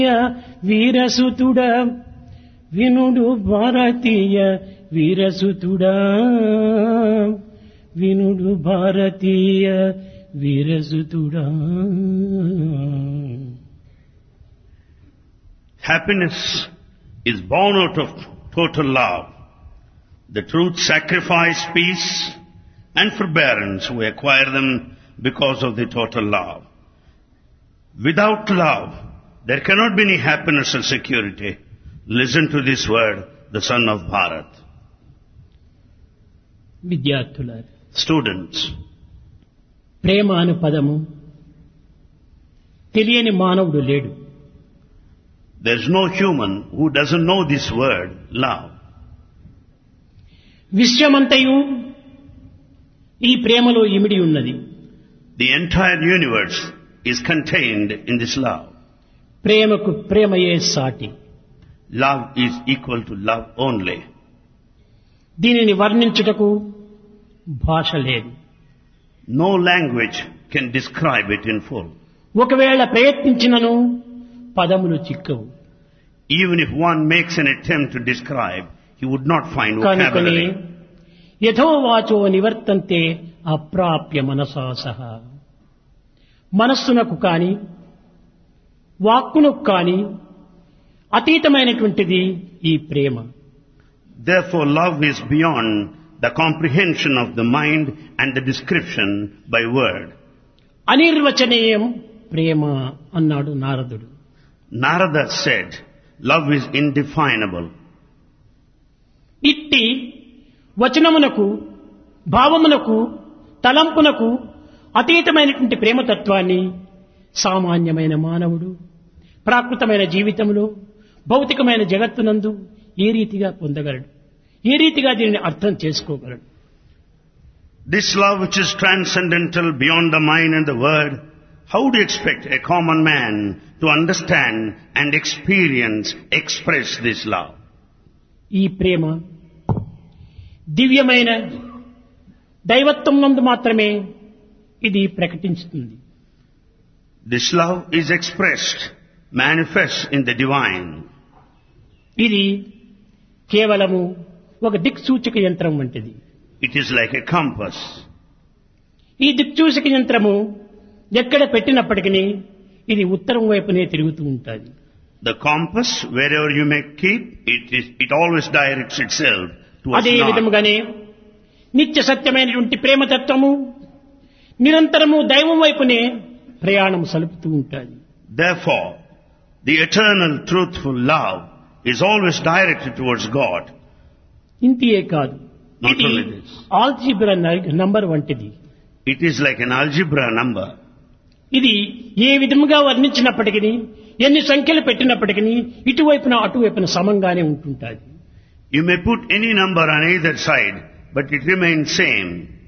వీరసుతుడా వినుడు భారతీయ వీరసుతుడా వినుడు భారతీయ వీరసుతుడా. Happiness is born out of total love. The truth, sacrifice, peace and forbearance, we acquire them because of the total love. Without love, there cannot be any happiness or security. Listen to this word, the son of Bharat. విద్యార్థులారా, Students, ప్రేమ అను పదము తెలియని మానవుడు లేడు. there is no human who doesn't know this word, love. విశ్వమంతయు ఈ ప్రేమలో ఇమిడి ఉన్నది. The entire universe is contained in this love. ప్రేమకు ప్రేమయే సాటి. Love is equal to love only. దీనిని వర్ణించుటకు భాష లేదు. No language can describe it in full. ఒకవేళ ప్రయత్నించినను పదములు చిక్కవు. Even if one makes an attempt to describe, he would not find కనుకనే vocabulary. యథోవాచో నివర్తంతే అప్రాప్య మనసా సహా. మనస్సునకు కాని వాక్కునకు కాని అతీతమైనటువంటిది ఈ ప్రేమ. Therefore, love is beyond the comprehension of the mind and the description by word. అనిర్వచనీయం ప్రేమ అన్నాడు నారదుడు. Narada said, love is indefinable. ఇట్టి వచనమునకు భావమునకు తలంపునకు అతీతమైనటువంటి ప్రేమతత్వాన్ని సామాన్యమైన మానవుడు ప్రాకృతమైన జీవితంలో భౌతికమైన జగత్తునందు ఏ రీతిగా పొందగలడు, ఏ రీతిగా దీనిని అర్థం చేసుకోగలడు? This love which is transcendental beyond the mind and the word, how do you expect a common man to understand and experience, express this love? ఈ ప్రేమ దివ్యమైన దైవత్వం నందు మాత్రమే ఇది ప్రకటించుతుంది. This love is expressed, manifest in the divine. ఇది కేవలము ఒక దిక్సూచక యంత్రం వంటిది. It is like a compass. ఈ దిక్సూచక యంత్రము ఎక్కడ పెట్టినప్పటికీ ఇది ఉత్తరం వైపునే తిరుగుతూ ఉంటుంది. The compass, wherever you may keep, it always directs itself towards అదే north. విధముగానే నిత్య సత్యమైనటువంటి ప్రేమతత్వము నిరంతరము దైవం వైపునే ప్రయాణం సలుపుతూ ఉంటుంది. Therefore, the eternal truthful love is always directed towards God. ఇంతియే కాదు, Not ఇది only this. ఆల్జీబ్రా నంబర్ వంటిది. It is like an algebra number. ఇది ఏ విధముగా వర్ణించినప్పటికీ ఎన్ని సంఖ్యలు పెట్టినప్పటికీ ఇటువైపున అటువైపున సమంగానే ఉంటుంటుంది. You may put any number on either side, but it remains same.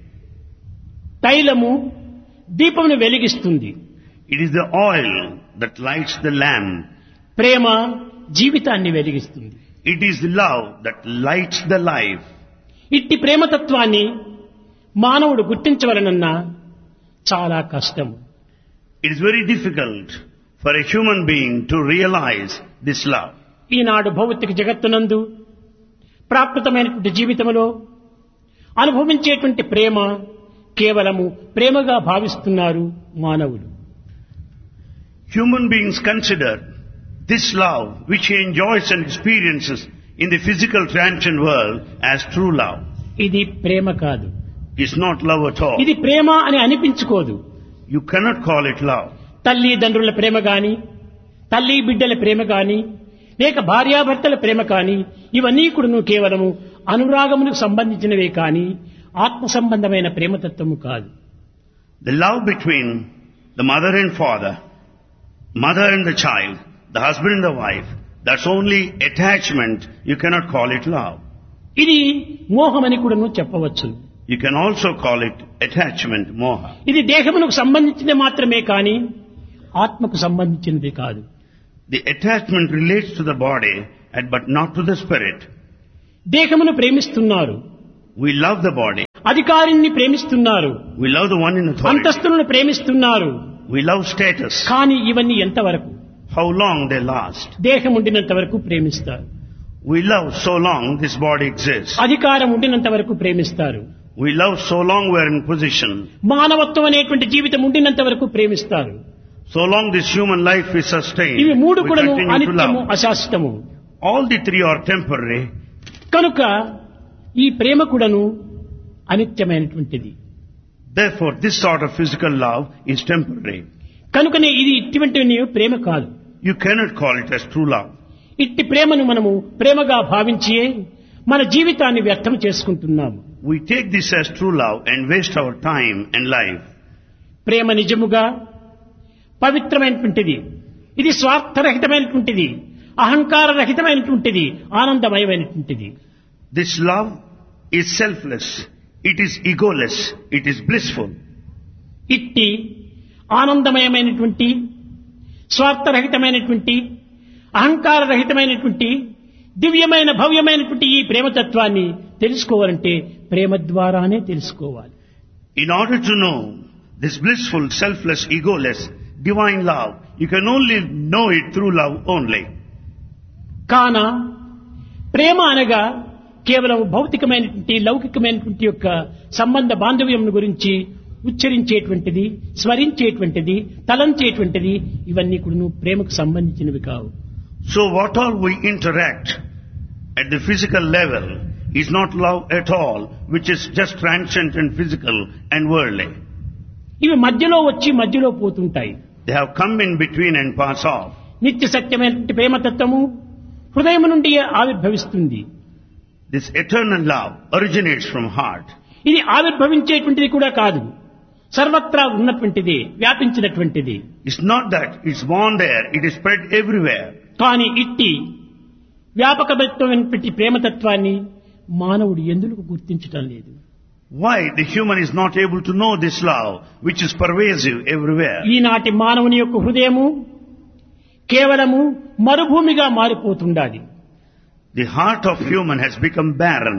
తైలము దీపమును వెలిగిస్తుంది. It is the oil that lights the lamp. ప్రేమ జీవితాన్ని వెలిగిస్తుంది. It is love that lights the life. ఇట్టి ప్రేమతత్వాన్ని మానవుడు గుర్తించవలనన్నా చాలా కష్టం. It is very difficult for a human being to realize this love. ఈనాడు భౌతిక జగత్తునందు ప్రాకృతమైనటువంటి జీవితంలో అనుభవించేటువంటి ప్రేమ కేవలము ప్రేమగా భావిస్తున్నారు మానవులు. Human beings consider this love which he enjoys and experiences in the physical transient world as true love. ఇది ప్రేమ కాదు. It's not love at all. ఇది ప్రేమ అని అనిపించుకోదు. You cannot call it love. తల్లిదండ్రుల ప్రేమ గాని, తల్లి బిడ్డల ప్రేమ గాని, లేక భార్యాభర్తల ప్రేమ కాని, ఇవన్నీ కూడా కేవలము అనురాగములకు సంబంధించినవే కాని ఆత్మ సంబంధమైన ప్రేమతత్వము కాదు. The love between the mother and father, mother and the child, the husband and the wife, that's only attachment. You cannot call it love. ఇది మోహమని కూడా చెప్పవచ్చు. You can also call it attachment, moha. ఇది దేహమునకు సంబంధించినది మాత్రమే కాని ఆత్మకు సంబంధించినది కాదు. The attachment relates to the body but not to the spirit. దేహమును ప్రేమిస్తున్నారు, We love the body. అధికారిని ప్రేమిస్తున్నారు, We love the one in authority. అంతస్తులను ప్రేమిస్తున్నారు. We love status. కానీ ఇవన్నీ ఎంతవరకు? how long they last. దేహం ఉండినంత వరకు ప్రేమిస్తారు. We love so long this body exists. అధికారం ఉండినంత వరకు ప్రేమిస్తారు. We love so long we are in position. మానవత్వం అనేటువంటి జీవితం ఉండినంత వరకు ప్రేమిస్తారు. So long this human life is sustained, ఇవి మూడు we కూడాను continue to అనిత్యము love. అశాశ్వతము. All the three are temporary. కనుక ఈ ప్రేమ కూడాను అనిత్యమైనటువంటిది. Therefore, this sort of physical love is temporary. కనుకనే ఇది ఇటువంటి ప్రేమ కాదు. You cannot call it as true love. ఇట్టి ప్రేమను మనము ప్రేమగా భావించి మన జీవితాన్ని వ్యర్థం చేసుకుంటున్నాము. We take this as true love and waste our time and life. ప్రేమ నిజముగా పవిత్రమైనటువంటిది. ఇది స్వార్థరహితమైనటువంటిది, అహంకార రహితమైనటువంటిది, ఆనందమయమైనటువంటిది. This love is selfless. It is egoless. It is blissful. ఇట్టి ఆనందమయమైనటువంటి, స్వార్థరహితమైనటువంటి, అహంకార రహితమైనటువంటి, దివ్యమైన భవ్యమైనటువంటి ఈ ప్రేమతత్వాన్ని తెలుసుకోవాలంటే ప్రేమ ద్వారానే తెలుసుకోవాలి. In order to know this blissful, selfless, egoless, divine love, you can only know it through love only. కాన ప్రేమ అనగా కేవలం భౌతికమైనటువంటి, లౌకికమైనటువంటి యొక్క సంబంధ బాంధవ్యం గురించి ఉచ్చరించేటువంటిది, స్మరించేటువంటిది, తలంచేటువంటిది, ఇవన్నీ కూడా ప్రేమకు సంబంధించినవి కావు. So what all we interact at the physical level is not love at all, which is just transient and physical and worldly. ఇవి మధ్యలో వచ్చి మధ్యలో పోతుంటాయి. They have come in between and pass off. నిత్య సత్యమైనటువంటి ప్రేమతత్వము హృదయం నుండి ఆవిర్భవిస్తుంది. This eternal love originates from heart. ఇది ఆవిర్భవించేటువంటిది కూడా కాదు, సర్వత్రా ఉన్నటువంటిది, వ్యాపించినటువంటిది. It's not that it's born there, it is spread everywhere. కానీ ఇట్టి వ్యాపకమైనటువంటి ప్రేమతత్వాన్ని మానవుడు ఎందుకు గుర్తించటం లేదు? Why the human is not able to know this love, which is pervasive everywhere? ఈనాటి మానవుని యొక్క హృదయము కేవలము మరుభూమిగా మారిపోతుండాలి. The heart of human has become barren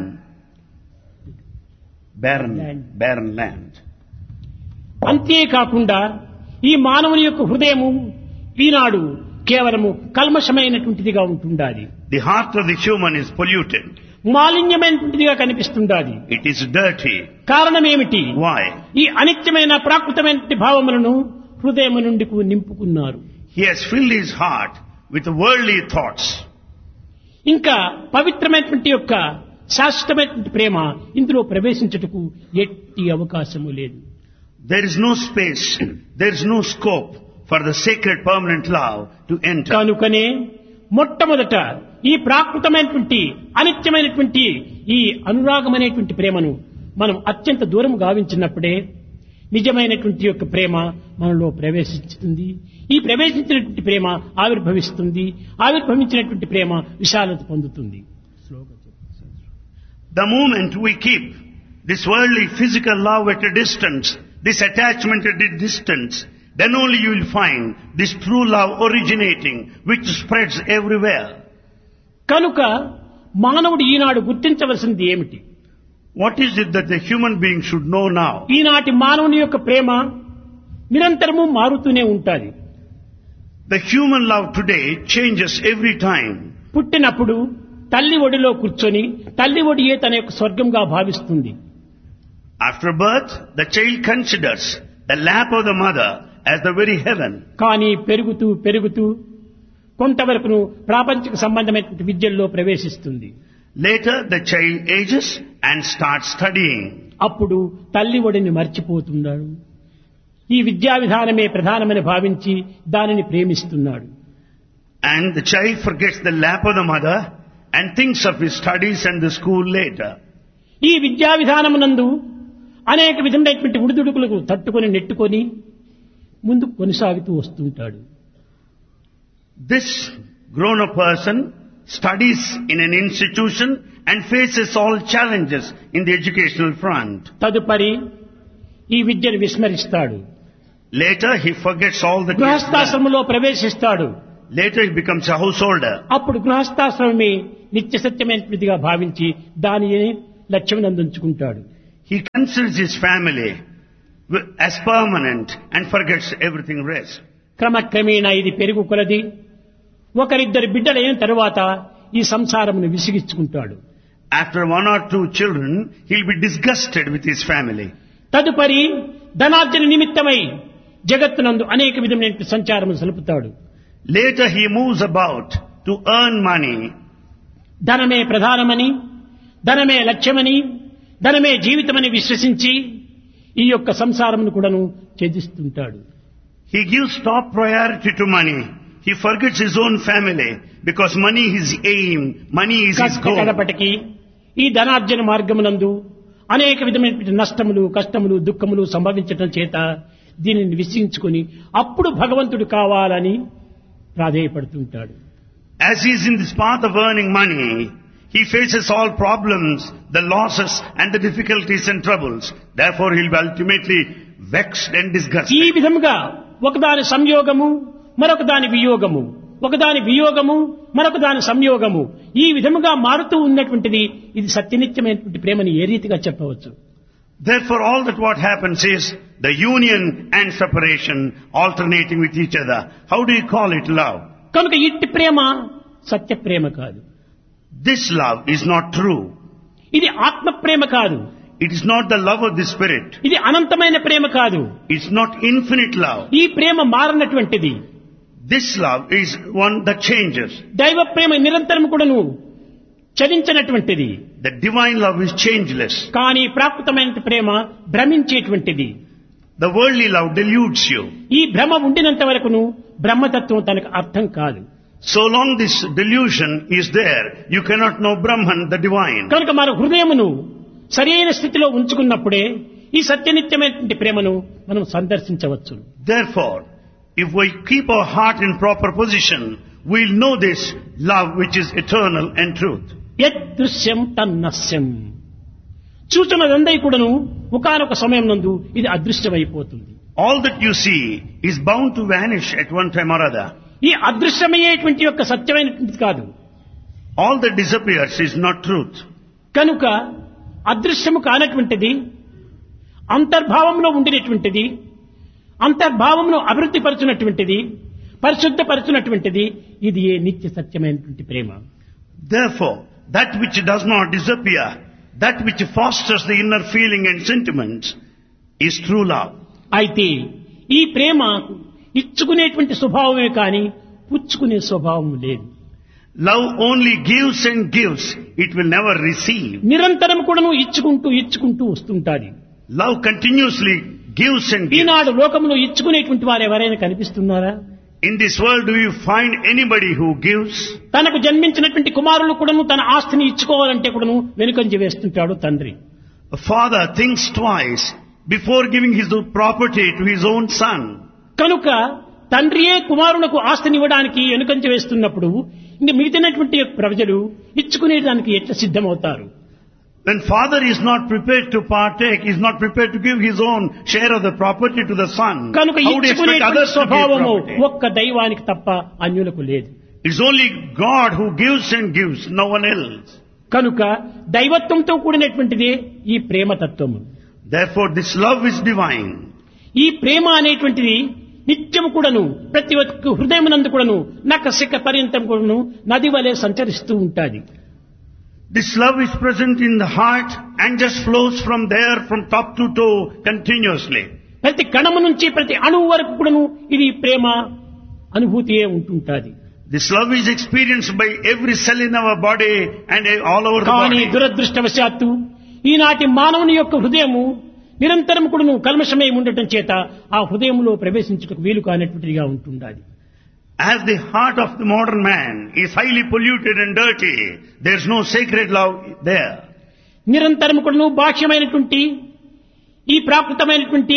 land. అంతేకాకుండా ఈ మానవుని యొక్క హృదయము ఈనాడు కేవలము కల్మషమైనటువంటిదిగా ఉంటుండాలి. The heart of the human is polluted. మాలిన్యమైనటువంటిదిగా కనిపిస్తుండాలి. It is dirty. కారణం ఏమిటి? Why? ఈ అనిత్యమైన ప్రాకృతమైన భావములను హృదయం నుండి నింపుకున్నారు. He has filled his heart with worldly thoughts. ఇంకా పవిత్రమైనటువంటి యొక్క శాశ్వతమైనటువంటి ప్రేమ ఇందులో ప్రవేశించుటకు ఎట్టి అవకాశము లేదు. There is no space, there is no scope for the sacred permanent love to enter. కనుకనే మొట్టమొదట ఈ ప్రాకృతమైనటువంటి అనిత్యమైనటువంటి ఈ అనురాగమైనటువంటి ప్రేమను మనం అత్యంత దూరం గావించినప్పుడే నిజమైనటువంటి యొక్క ప్రేమ మనలో ప్రవేశిస్తుంది. ఈ ప్రవేశించినటువంటి ప్రేమ ఆవిర్భవిస్తుంది. ఆవిర్భవించినటువంటి ప్రేమ విశాలత పొందుతుంది. The moment we keep this worldly physical love at a distance, this attachment at a distance, then only you will find this true love originating, which spreads everywhere. కనుక మానవుడు ఈనాడు గుర్తించవలసింది ఏమిటి? What is it that the human being should know now? ఈనాటి మానవుని యొక్క ప్రేమ నిరంతరము మారుతూనే ఉంటాది. The human love today changes every time. పుట్టినప్పుడు తల్లి ఒడిలో కూర్చొని తల్లి ఒడియే తన యొక్క స్వర్గంగా భావిస్తుంది. After birth, the child considers the lap of the mother as the very heaven. కానీ పెరుగుతూ పెరుగుతూ కొంతవరకు ప్రాపంచిక సంబంధమైనటువంటి విద్యల్లో ప్రవేశిస్తుంది. Later, the child ages and starts studying. అప్పుడు తల్లి ఒడిని మర్చిపోతున్నాడు. ఈ విద్యా విధానమే ప్రధానమని భావించి దానిని ప్రేమిస్తున్నాడు. And the child forgets the lap of the mother and thinks of his studies and the school later. ఈ విద్యా విధానమునందు అనేక విధమైనటువంటి ఉడిదుడుకులకు తట్టుకొని నెట్టుకొని ముందుకు కొనసాగుతూ వస్తుంటాడు. This grown-up person studies in an institution and faces all challenges in the educational front. తదుపరి ఈ విద్యను విస్మరిస్తాడు. Later he forgets all the గృహస్థాశ్రమంలో ప్రవేశిస్తాడు. Later he becomes a householder. అప్పుడు గృహస్థాశ్రమమే నిత్య సత్యమైనదిగా భావించి దానిని లక్ష్యం నందుంచుకుంటాడు. He considers his family as permanent and forgets everything rest. క్రమక్రమేణా ఇది పెరుగు కొలది ఒకరిద్దరు బిడ్డలైన తరువాత ఈ సంసారమును విసిగించుకుంటాడు. After 1 or 2 children, he'll be disgusted with his family. తదుపరి ధనార్జన నిమిత్తమై జగత్తునందు అనేక విధమైన సంచారము సలుపుతాడు. Later he moves about to earn money. ధనమే ప్రధానమని, ధనమే లక్ష్యమని, ధనమే జీవితమని విశ్వసించి ఈ యొక్క సంసారమును కూడాను ఛేదిస్తుంటాడు. He gives top priority to money. He forgets his own family because money is his aim, money is his goal. కడపటికి ఈ ధనార్జన మార్గమునందు అనేక విధమైన నష్టములు, కష్టములు, దుఃఖములు సంభవించటం చేత దీనిని విశ్వసించుకొని అప్పుడు భగవంతుడు కావాలని ప్రాధేయపడుతుంటాడు. As he is in this path of earning money, he faces all problems, the losses and the difficulties and troubles. Therefore he will be ultimately vexed and disgusted. ఈ విధముగా ఒకదాని సంయోగము, మరొక దాని వియోగము, ఒకదాని వియోగము, మరొక దాని సంయోగము, ఈ విధముగా మారుతూ ఉన్నటువంటిది ఇది సత్యనిత్యమైనటువంటి ప్రేమని ఏ రీతిగా చెప్పవచ్చు? Therefore all that what happens is the union and separation alternating with each other. How do you call it love? కనుక ఇట్టి ప్రేమ సత్య ప్రేమ కాదు. This love is not true. ఇది ఆత్మ ప్రేమ కాదు. It is not the love of the spirit. ఇది అనంతమైన ప్రేమ కాదు. It's not infinite love. ఈ ప్రేమ మారనటువంటిది. This love is one that changes. దైవ ప్రేమ నిరంతరం కూడాను చలించినటువంటిది. The divine love is changeless. కానీ ప్రాకృతమైన ప్రేమ భ్రమించేటువంటిది. The worldly love deludes you. ఈ భ్రమ ఉండినంత వరకును బ్రహ్మతత్వం తనకు అర్థం కాదు. So long this delusion is there, you cannot know Brahman, the divine. కనుక మన హృదయమును సరైన స్థితిలో ఉంచుకున్నప్పుడే ఈ సత్యనిత్యమైనటువంటి ప్రేమను మనం సందర్శించవచ్చు. Therefore, if we keep our heart in proper position, we'll know this love which is eternal and truth. యదృశ్యం తన్నస్యం. చూచున్నదందై కూడాను ఒకానొక సమయం నందు ఇది అదృశ్యమైపోతుంది. All that you see is bound to vanish at one time or other. ఈ అదృశ్యమయ్యేటువంటి యొక్క సత్యమైనటువంటిది కాదు. All that disappears is not truth. కనుక అదృశ్యము కానటువంటిది, అంతర్భావంలో ఉండినటువంటిది, అంతర్భావంలో అభివృద్ధి పరచునటువంటిది, పరిశుద్ధపరచునటువంటిది ఇది ఏ నిత్య సత్యమైనటువంటి ప్రేమ. Therefore, that which does not disappear, that which fosters the inner feeling and sentiments is true love. అయితే ఈ ప్రేమ ఇచ్చుకునేటువంటి స్వభావమే కానీ పుచ్చుకునే స్వభావం లేదు. Love only gives and gives, it will never receive. నిరంతరం కూడాను ఇచ్చుకుంటూ వస్తుంటాది. Love continuously gives and gives. ఈనాడు లోకములో ఇచ్చుకునేటువంటి వారు ఎవరైనా కనిపిస్తున్నారా? In this world, do you find anybody who gives? తనకు జన్మించినటువంటి కుమారులు కూడాను తన ఆస్తిని ఇచ్చుకోవాలంటే కూడాను వెనుకంజ వేస్తుంటాడు తండ్రి. A father thinks twice before giving his property to his own son. కనుక తండ్రియే కుమారులకు ఆస్తిని ఇవ్వడానికి వెనుకంజ వేస్తున్నప్పుడు ఇంక మిగిలినటువంటి ప్రజలు ఇచ్చుకునేదానికి ఎట్లా సిద్ధమవుతారు? When father is not prepared to partake, is not prepared to give his own share of the property to the son, కనుక how do you expect ఇచ్చుకునేటువంటి others to give స్వభావము property? ఒక్క దైవానికి తప్ప అన్యులకు లేదు. It's only God who gives and gives, no one else. కనుక దైవత్వంతో కూడినటువంటిదే ఈ ప్రేమతత్వము. Therefore this love is divine. ఈ ప్రేమ అనేటువంటిది నిత్యము కూడాను ప్రతి ఒక్క హృదయమునందు కూడాను నఖశిఖ పర్యంతం కూడాను నది వలె సంచరిస్తూ ఉంటాది. This love is present in the heart and just flows from there from top to toe continuously. ప్రతి కణము నుంచి ప్రతి అణువు వరకు కూడాను ఇది ప్రేమ అనుభూతియే ఉంటుంటాది. This love is experienced by every cell in our body and all over the కానీ body. దురదృష్టవశాత్తు ఈనాటి మానవుని యొక్క హృదయము నిరంతరం కూడాను కల్మషమై ఉండటం చేత ఆ హృదయంలో ప్రవేశించుటకు వీలు కానటువంటిదిగా ఉంటుండాలి. As the heart of the modern man is highly polluted and dirty, there is no sacred love there. నిరంతరం కూడాను బాహ్యమైనటువంటి ఈ ప్రాకృతమైనటువంటి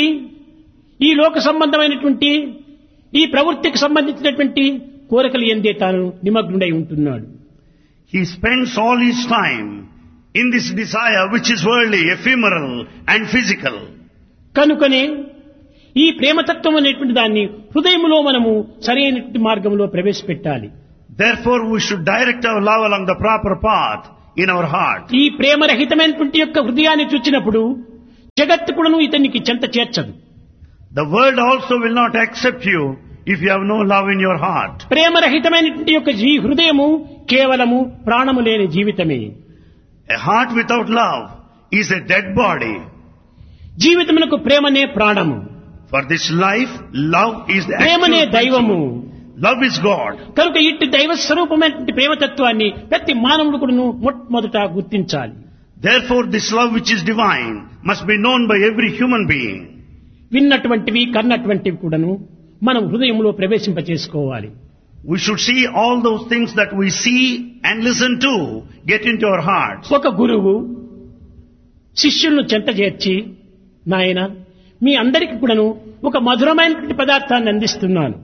ఈ లోక సంబంధమైనటువంటి ఈ ప్రవృత్తికి సంబంధించినటువంటి కోరికలు ఎందే తాను నిమగ్నుడై ఉంటున్నాడు. He spends all his time in this desire which is worldly, ephemeral and physical. కనుకనే ఈ ప్రేమతత్వం అనేటువంటి దాన్ని హృదయంలో మనము సరైనటువంటి మార్గంలో ప్రవేశపెట్టాలి. Therefore we should direct our love along the proper path in our heart. ఈ ప్రేమరహితమైనటువంటి యొక్క హృదయాన్ని చూచినప్పుడు జగత్తు కూడాను ఇతనికి చెంత చేర్చదు. The world also will not accept you if you have no love in your heart. ప్రేమరహితమైనటువంటి యొక్క ఈ హృదయము కేవలము ప్రాణము లేని జీవితమే. A heart without love is a dead body. జీవితమునకు ప్రేమనే ప్రాణము. For this life, love is the ప్రేమనే actual దైవము. principle. Love is God. కనుక ఇట్టి దైవ స్వరూపమైనటువంటి ప్రేమతత్వాన్ని ప్రతి మానవుడు కూడాను మొట్టమొదట గుర్తించాలి. Therefore, this love which is divine must be known by every human being. విన్నటువంటివి కన్నటువంటివి కూడాను మనం హృదయంలో ప్రవేశింపచేసుకోవాలి. We should see all those things that we see and listen to get into our hearts. ఒక గురువు శిష్యులను చెంత చేర్చి, నాయన మీ అందరికీ కూడాను ఒక మధురమైనటువంటి పదార్థాన్ని అందిస్తున్నాను.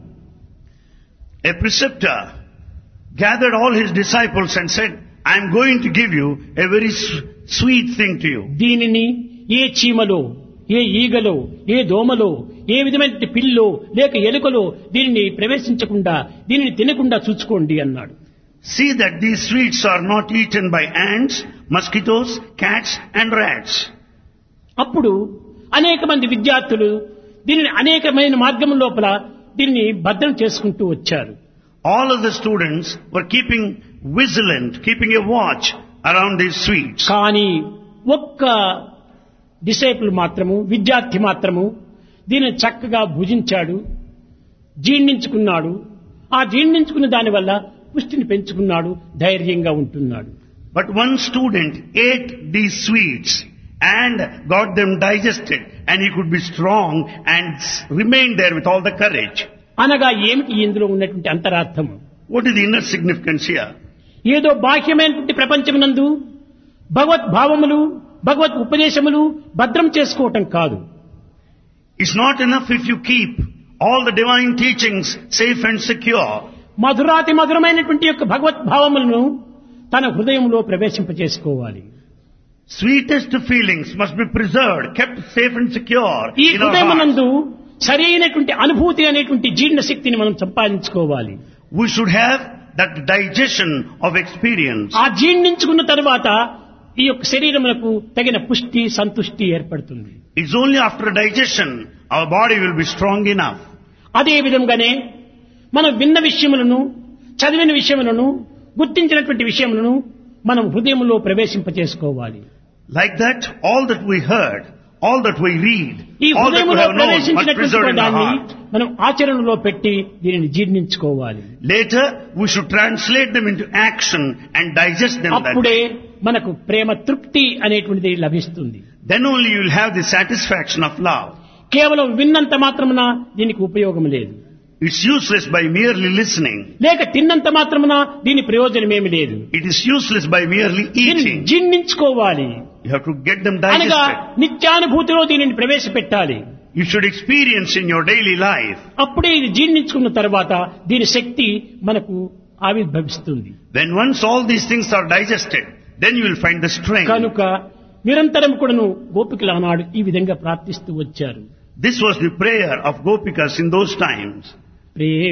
A preceptor gathered all his disciples and said, I am going to give you a very sweet thing to you. దీనిని ఏ చీమలో, ఏ ఈగలో, ఏ దోమలో, ఏ విధమైన పిల్లో లేక ఎలుకలో దీనిని ప్రవేశించకుండా, దీనిని తినకుండా చూసుకోండి అన్నాడు. See that these sweets are not eaten by ants, mosquitoes, cats and rats. అప్పుడు అనేక మంది విద్యార్థులు దీనిని అనేకమైన మార్గం లోపల దీనిని భద్రం చేసుకుంటూ వచ్చారు. All of the students were keeping vigilant, keeping a watch around these sweets. కానీ ఒక్క డిసైపుల్ మాత్రము, విద్యార్థి మాత్రము దీనిని చక్కగా భుజించాడు, జీర్ణించుకున్నాడు. ఆ జీర్ణించుకున్న దానివల్ల పుష్టిని పెంచుకున్నాడు, ధైర్యంగా ఉంటున్నాడు. But one student ate these sweets and got them digested, and he could be strong and remained there with all the courage. అనగా ఏమిటి ఇందులో ఉన్నటువంటి అంతరార్థం? What is the inner significance here? ఏదో బాహ్యమైనటువంటి ప్రపంచమునందు భగవద్భావములు, భగవత్ ఉపదేశములు భద్రం చేసుకోవటం కాదు. It's not enough if you keep all the divine teachings safe and secure. మధురాతి మధురమైనటువంటి యొక్క భగవద్భావములను తన హృదయంలో ప్రవేశింపచేసుకోవాలి. Sweetest feelings must be preserved, kept safe and secure ఈ in our hearts. హృదయమునందు సరైనటువంటి అనుభూతి అనేటువంటి జీర్ణ శక్తిని మనం సంపాదించుకోవాలి. We should have that digestion of experience. ఆ జీర్ణించుకున్న తరువాత ఈ యొక్క శరీరములకు తగిన పుష్టి, సంతుష్టి ఏర్పడుతుంది. It's only after digestion our body will be strong enough. అదే విధంగానే మనం విన్న విషయములను, చదివిన విషయములను, గుర్తించినటువంటి విషయములను మనం హృదయంలో ప్రవేశింపచేసుకోవాలి. Like that, all that we heard, all that we read, ఈ all that we హృదయంలో have known must be ప్రవేశించినటువంటి preserved in our దాన్ని heart. మనం ఆచరణలో పెట్టి దీనిని జీర్ణించుకోవాలి. Later, we should translate them into action and digest them. అప్పుడే మనకు ప్రేమ తృప్తి అనేటువంటిది లభిస్తుంది. Then only you will have the satisfaction of love. కేవలం విన్నంత మాత్రమున దీనికి ఉపయోగం లేదు. It's useless by merely listening. లేక తిన్నంత మాత్రమున దీని ప్రయోజనమేమి లేదు. It is useless by merely దీనిని eating. జీర్ణించుకోవాలి. You have to get them అనగా digested. నిత్యానుభూతిలో దీనిని ప్రవేశపెట్టాలి. You should experience in your daily life. అప్పుడే ఇది జీర్ణించుకున్న తర్వాత దీని శక్తి మనకు ఆవిర్భవిస్తుంది. When once all these things are digested, then you will find the strength. కనుక నిరంతరం కూడాను గోపికలు ఆనాడు ఈ విధంగా ప్రార్థిస్తూ వచ్చారు. This was the prayer of Gopikas in those times.